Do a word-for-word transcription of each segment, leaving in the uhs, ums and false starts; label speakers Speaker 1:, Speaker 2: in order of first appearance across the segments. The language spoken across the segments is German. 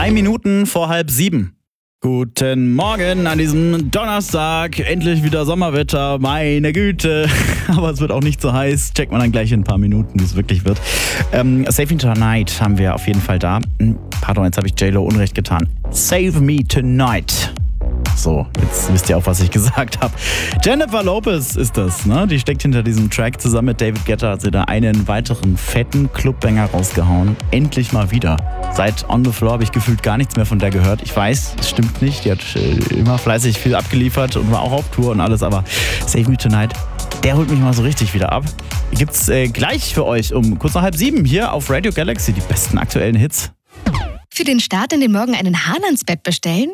Speaker 1: Drei Minuten vor halb sieben. Guten Morgen an diesem Donnerstag. Endlich wieder Sommerwetter, meine Güte. Aber es wird auch nicht so heiß. Checkt man dann gleich in ein paar Minuten, wie es wirklich wird. Ähm, Save Me Tonight haben wir auf jeden Fall da. Pardon, jetzt habe ich J-Lo Unrecht getan. Save Me Tonight. So, jetzt wisst ihr auch, was ich gesagt habe. Jennifer Lopez ist das, ne? Die steckt hinter diesem Track. Zusammen mit David Guetta hat sie da einen weiteren fetten Clubbanger rausgehauen. Endlich mal wieder. Seit On The Floor habe ich gefühlt gar nichts mehr von der gehört. Ich weiß, es stimmt nicht. Die hat äh, immer fleißig viel abgeliefert und war auch auf Tour und alles. Aber Save Me Tonight, der holt mich mal so richtig wieder ab. Gibt's äh, gleich für euch um kurz nach halb sieben hier auf Radio Galaxy die besten aktuellen Hits.
Speaker 2: Für den Start in den Morgen einen Haalands-Bett bestellen?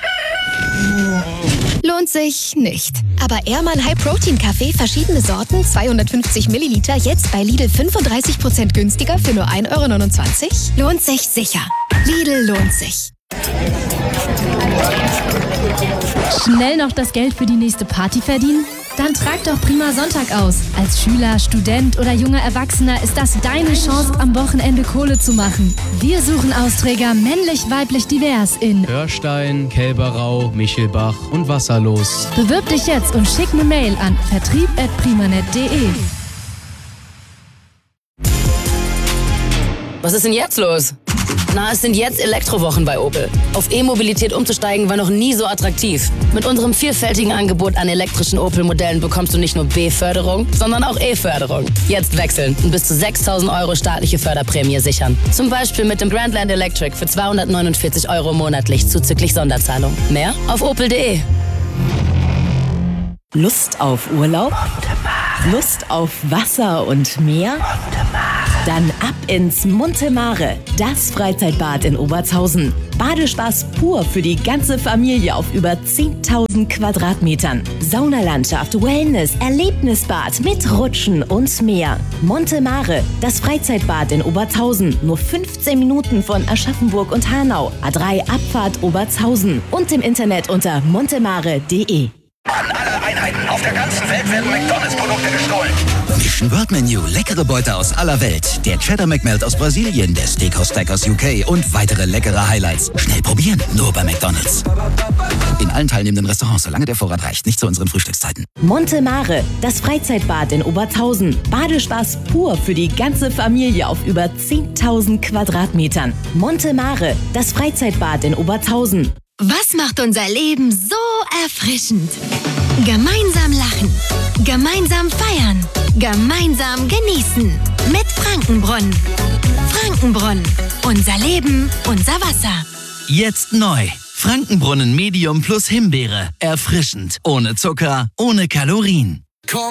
Speaker 2: Lohnt sich nicht. Aber Ehrmann High Protein Kaffee, verschiedene Sorten, zweihundertfünfzig Milliliter, jetzt bei Lidl fünfunddreißig Prozent günstiger für nur ein Euro neunundzwanzig? Lohnt sich sicher. Lidl lohnt sich.
Speaker 3: Schnell noch das Geld für die nächste Party verdienen? Dann trag doch Prima Sonntag aus. Als Schüler, Student oder junger Erwachsener ist das deine Chance, am Wochenende Kohle zu machen. Wir suchen Austräger männlich, weiblich, divers in
Speaker 4: Hörstein, Kälberau, Michelbach und Wasserlos.
Speaker 3: Bewirb dich jetzt und schick eine Mail an vertrieb at primanet punkt de.
Speaker 5: Was ist denn jetzt los? Na, es sind jetzt Elektrowochen bei Opel. Auf E-Mobilität umzusteigen war noch nie so attraktiv. Mit unserem vielfältigen Angebot an elektrischen Opel-Modellen bekommst du nicht nur B-Förderung, sondern auch E-Förderung. Jetzt wechseln und bis zu sechstausend Euro staatliche Förderprämie sichern. Zum Beispiel mit dem Grandland Electric für zweihundertneunundvierzig Euro monatlich zuzüglich Sonderzahlung. Mehr auf opel punkt de.
Speaker 6: Lust auf Urlaub? Lust auf Wasser und Meer? Dann ab ins Monte Mare, das Freizeitbad in Obertshausen. Badespaß pur für die ganze Familie auf über zehntausend Quadratmetern. Saunalandschaft, Wellness, Erlebnisbad mit Rutschen und mehr. Monte Mare, das Freizeitbad in Obertshausen. Nur fünfzehn Minuten von Aschaffenburg und Hanau. A drei Abfahrt Obertshausen. Und im Internet unter montemare punkt de.
Speaker 7: An alle Einheiten auf der ganzen Welt werden McDonalds-Produkte gestohlen.
Speaker 8: Mission World Menu, leckere Beute aus aller Welt. Der Cheddar McMelt aus Brasilien, der Steakhouse Stack aus U K und weitere leckere Highlights. Schnell probieren, nur bei McDonalds. In allen teilnehmenden Restaurants, solange der Vorrat reicht, nicht zu unseren Frühstückszeiten.
Speaker 6: Monte Mare, das Freizeitbad in Obertshausen. Badespaß pur für die ganze Familie auf über zehntausend Quadratmetern. Monte Mare, das Freizeitbad in Obertshausen.
Speaker 2: Was macht unser Leben so erfrischend? Gemeinsam lachen, gemeinsam feiern, gemeinsam genießen. Mit Frankenbrunnen. Frankenbrunnen. Unser Leben, unser Wasser.
Speaker 8: Jetzt neu. Frankenbrunnen Medium plus Himbeere. Erfrischend. Ohne Zucker, ohne Kalorien.